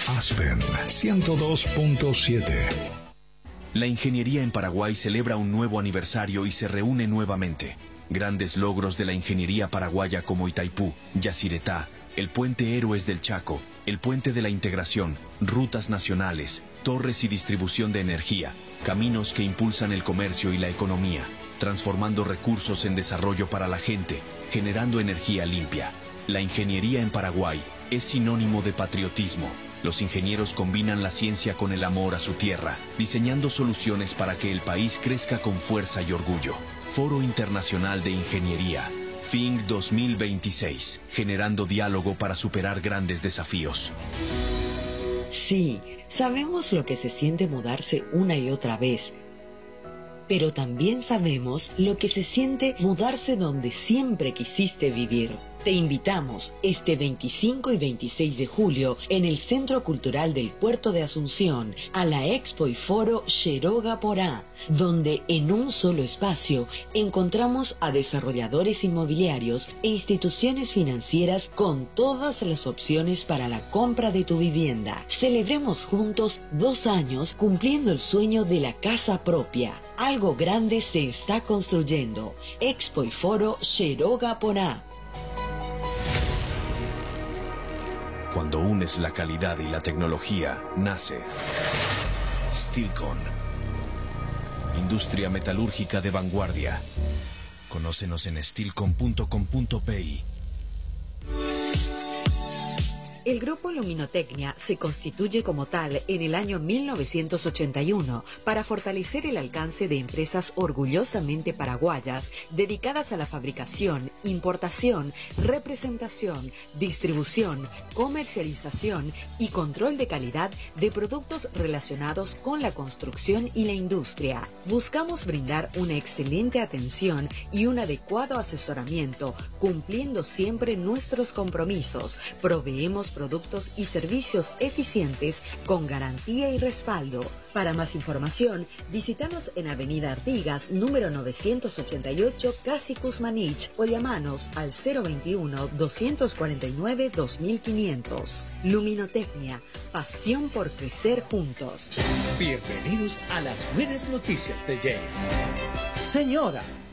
Aspen 102.7. La ingeniería en Paraguay celebra un nuevo aniversario y se reúne nuevamente. Grandes logros de la ingeniería paraguaya como Itaipú, Yacyretá, el Puente Héroes del Chaco, el Puente de la Integración, rutas nacionales, torres y distribución de energía, caminos que impulsan el comercio y la economía, transformando recursos en desarrollo para la gente, generando energía limpia. La ingeniería en Paraguay es sinónimo de patriotismo. Los ingenieros combinan la ciencia con el amor a su tierra, diseñando soluciones para que el país crezca con fuerza y orgullo. Foro Internacional de Ingeniería, FING 2026, generando diálogo para superar grandes desafíos. Sí, sabemos lo que se siente mudarse una y otra vez, pero también sabemos lo que se siente mudarse donde siempre quisiste vivir. Te invitamos este 25 y 26 de julio en el Centro Cultural del Puerto de Asunción a la Expo y Foro Xiroga Porá, donde en un solo espacio encontramos a desarrolladores inmobiliarios e instituciones financieras con todas las opciones para la compra de tu vivienda. Celebremos juntos 2 años cumpliendo el sueño de la casa propia. Algo grande se está construyendo. Expo y Foro Xiroga Porá. Cuando unes la calidad y la tecnología, nace Steelcon. Industria metalúrgica de vanguardia. Conócenos en steelcon.com.pi. El grupo Luminotecnia se constituye como tal en el año 1981 para fortalecer el alcance de empresas orgullosamente paraguayas dedicadas a la fabricación, importación, representación, distribución, comercialización y control de calidad de productos relacionados con la construcción y la industria. Buscamos brindar una excelente atención y un adecuado asesoramiento, cumpliendo siempre nuestros compromisos. Proveemos productos y servicios eficientes con garantía y respaldo. Para más información, visítanos en Avenida Artigas, número 988, Casi Cusmanich, o llamanos al 021-249-2500. Luminotecnia, pasión por crecer juntos. Bienvenidos a las buenas noticias de James. Señora,